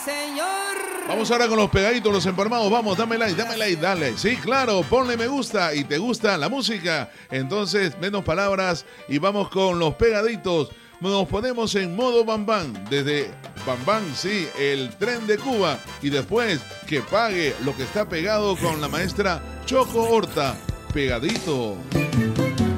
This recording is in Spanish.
señor. Vamos ahora con los pegaditos, los empalmados. Vamos, dame like, dale. Sí, claro, ponle me gusta y te gusta la música. Entonces, menos palabras y vamos con los pegaditos. Nos ponemos en modo Bam Bam. Desde Bam Bam, sí, el tren de Cuba. Y después que pague lo que está pegado con la maestra Choco Horta. Pegadito.